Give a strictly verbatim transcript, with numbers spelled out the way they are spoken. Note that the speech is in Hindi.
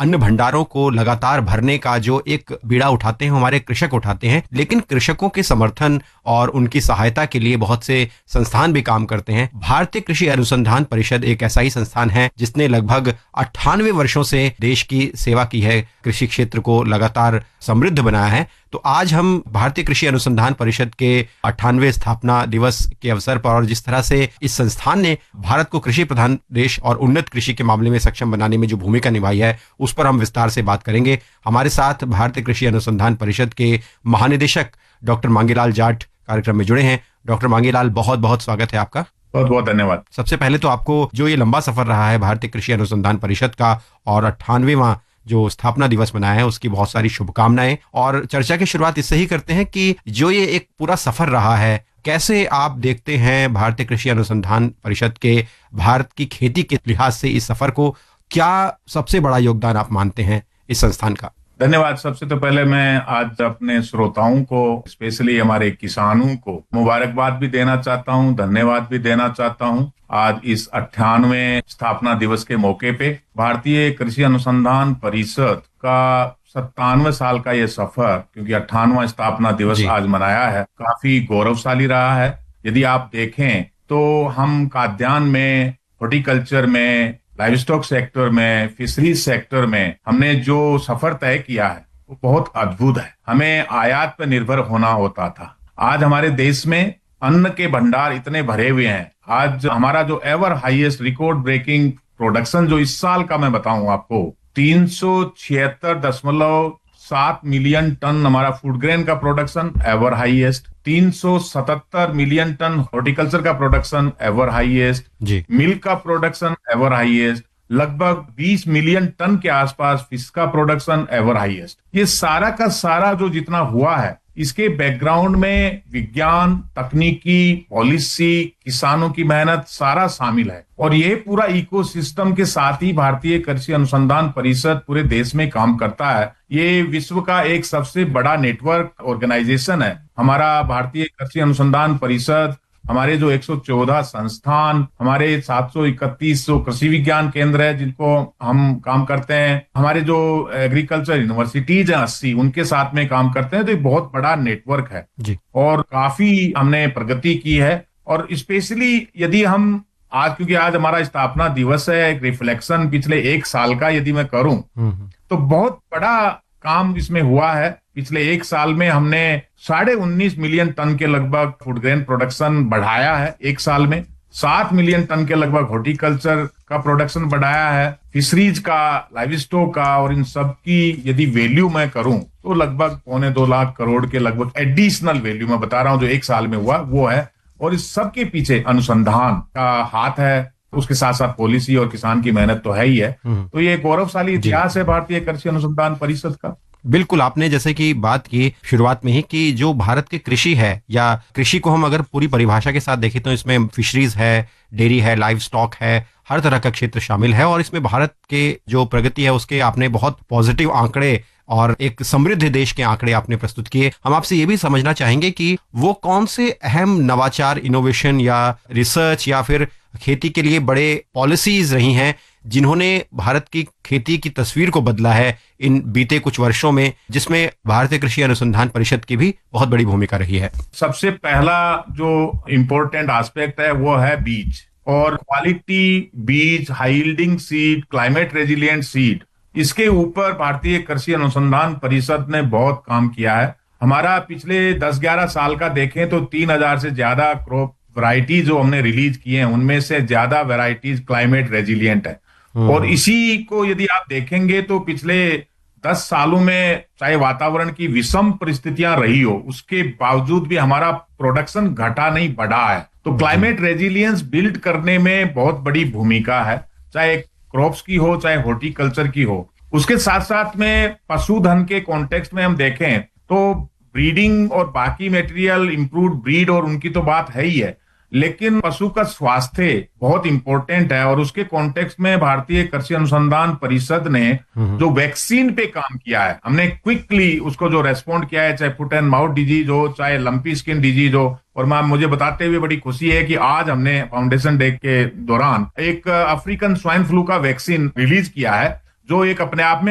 अन्न भंडारों को लगातार भरने का जो एक बीड़ा उठाते हैं हमारे कृषक उठाते हैं, लेकिन कृषकों के समर्थन और उनकी सहायता के लिए बहुत से संस्थान भी काम करते हैं। भारतीय कृषि अनुसंधान परिषद एक ऐसा ही संस्थान है जिसने लगभग अट्ठानवे वर्षों से देश की सेवा की है, कृषि क्षेत्र को लगातार समृद्ध बनाया है। तो आज हम भारतीय कृषि अनुसंधान परिषद के अट्ठानवे स्थापना दिवस के अवसर पर और जिस तरह से इस संस्थान ने भारत को कृषि प्रधान देश और उन्नत कृषि के मामले में सक्षम बनाने में जो भूमिका निभाई है उस पर हम विस्तार से बात करेंगे। हमारे साथ भारतीय कृषि अनुसंधान परिषद के महानिदेशक डॉक्टर मांगेलाल जाट कार्यक्रम में जुड़े हैं। डॉक्टर मांगेलाल, बहुत बहुत स्वागत है आपका। बहुत बहुत धन्यवाद। सबसे पहले तो आपको जो ये लंबा सफर रहा है भारतीय कृषि अनुसंधान परिषद का और अट्ठानवेवां जो स्थापना दिवस मनाया है उसकी बहुत सारी शुभकामनाएं। और चर्चा की शुरुआत इससे ही करते हैं कि जो ये एक पूरा सफर रहा है, कैसे आप देखते हैं भारतीय कृषि अनुसंधान परिषद के भारत की खेती के लिहाज से इस सफर को, क्या सबसे बड़ा योगदान आप मानते हैं इस संस्थान का? धन्यवाद। सबसे तो पहले मैं आज अपने श्रोताओं को, स्पेशली हमारे किसानों को मुबारकबाद भी देना चाहता हूं, धन्यवाद भी देना चाहता हूं। आज इस अट्ठानवे स्थापना दिवस के मौके पे भारतीय कृषि अनुसंधान परिषद का सत्तानवे साल का ये सफर, क्योंकि अट्ठानवा स्थापना दिवस आज मनाया है, काफी गौरवशाली रहा है। यदि आप देखें तो हम खाद्यान्न में, हॉर्टिकल्चर में, लाइव स्टॉक सेक्टर में, फिशरीज सेक्टर में हमने जो सफर तय किया है वो बहुत अद्भुत है। हमें आयात पर निर्भर होना होता था। आज हमारे देश में अन्न के भंडार इतने भरे हुए हैं। आज हमारा जो ever highest record breaking production जो इस साल का मैं बताऊं आपको, तीन सौ छिहत्तर दशमलव सात मिलियन टन हमारा फूड ग्रेन का प्रोडक्शन एवर हाईएस्ट, तीन सौ सतहत्तर मिलियन टन हॉर्टिकल्चर का प्रोडक्शन एवर हाईएस्ट, मिल्क का प्रोडक्शन एवर हाईएस्ट, लगभग बीस मिलियन टन के आसपास फिश का प्रोडक्शन एवर हाईएस्ट। ये सारा का सारा जो जितना हुआ है, इसके बैकग्राउंड में विज्ञान, तकनीकी, पॉलिसी, किसानों की मेहनत सारा शामिल है। और ये पूरा इकोसिस्टम के साथ ही भारतीय कृषि अनुसंधान परिषद पूरे देश में काम करता है। ये विश्व का एक सबसे बड़ा नेटवर्क ऑर्गेनाइजेशन है। हमारा भारतीय कृषि अनुसंधान परिषद, हमारे जो एक सौ चौदह संस्थान, हमारे सात सौ इकतीस जो कृषि विज्ञान केंद्र है जिनको हम काम करते हैं, हमारे जो एग्रीकल्चर यूनिवर्सिटीज हैं अस्सी, उनके साथ में काम करते हैं। तो एक बहुत बड़ा नेटवर्क है जी। और काफी हमने प्रगति की है। और स्पेशली यदि हम आज, क्योंकि आज हमारा स्थापना दिवस है, एक रिफ्लेक्शन पिछले एक साल का यदि मैं करूं तो बहुत बड़ा काम इसमें हुआ है। पिछले एक साल में हमने साढ़े उन्नीस मिलियन टन के लगभग फूड ग्रेन प्रोडक्शन बढ़ाया है एक साल में, सात मिलियन टन के लगभग हॉर्टिकल्चर का प्रोडक्शन बढ़ाया है, फिशरीज का, लाइव स्टॉक का, और इन सब की यदि वैल्यू मैं करूं तो लगभग पौने दो लाख करोड़ के लगभग एडिशनल वैल्यू मैं बता रहा हूं जो एक साल में हुआ वो है। और इस सब के पीछे अनुसंधान का हाथ है, उसके साथ साथ पॉलिसी और किसान की मेहनत तो है ही है। तो ये गौरवशाली इतिहास है भारतीय कृषि अनुसंधान परिषद का। बिल्कुल, आपने जैसे कि बात की शुरुआत में ही कि जो भारत की कृषि है, या कृषि को हम अगर पूरी परिभाषा के साथ देखें तो इसमें फिशरीज है, डेयरी है, लाइव स्टॉक है, हर तरह का क्षेत्र शामिल है। और इसमें भारत के जो प्रगति है उसके आपने बहुत पॉजिटिव आंकड़े और एक समृद्ध देश के आंकड़े आपने प्रस्तुत किए। हम आपसे ये भी समझना चाहेंगे कि वो कौन से अहम नवाचार, इनोवेशन या रिसर्च या फिर खेती के लिए बड़े पॉलिसीज रही हैं जिन्होंने भारत की खेती की तस्वीर को बदला है इन बीते कुछ वर्षों में, जिसमें भारतीय कृषि अनुसंधान परिषद की भी बहुत बड़ी भूमिका रही है। सबसे पहला जो इम्पोर्टेंट एस्पेक्ट है वो है बीज और क्वालिटी बीज, high yielding seed, climate resilient seed. इसके ऊपर भारतीय कृषि अनुसंधान परिषद ने बहुत काम किया है। हमारा पिछले दस ग्यारह साल का देखें तो तीन हजार से ज्यादा क्रॉप वैरायटी जो हमने रिलीज किए हैं, उनमें से ज्यादा वैरायटीज क्लाइमेट रेजिलिएंट है। और इसी को यदि आप देखेंगे तो पिछले दस सालों में चाहे वातावरण की विषम परिस्थितियां रही हो, उसके बावजूद भी हमारा प्रोडक्शन घटा नहीं, बढ़ा है। तो क्लाइमेट रेजिलियंस बिल्ड करने में बहुत बड़ी भूमिका है, चाहे क्रॉप्स की हो, चाहे हॉर्टिकल्चर की हो। उसके साथ साथ में पशुधन के कॉन्टेक्स्ट में हम देखें तो ब्रीडिंग और बाकी मटेरियल, इंप्रूव्ड ब्रीड और उनकी तो बात है ही है, लेकिन पशु का स्वास्थ्य बहुत इंपॉर्टेंट है। और उसके कॉन्टेक्स्ट में भारतीय कृषि अनुसंधान परिषद ने जो वैक्सीन पे काम किया है, हमने क्विकली उसको जो रेस्पॉन्ड किया है, चाहे फुट एंड माउथ डिजीज हो, चाहे लंपी स्किन डिजीज हो। और मैम, मुझे बताते हुए बड़ी खुशी है कि आज हमने फाउंडेशन डे के दौरान एक अफ्रीकन स्वाइन फ्लू का वैक्सीन रिलीज किया है, जो एक अपने आप में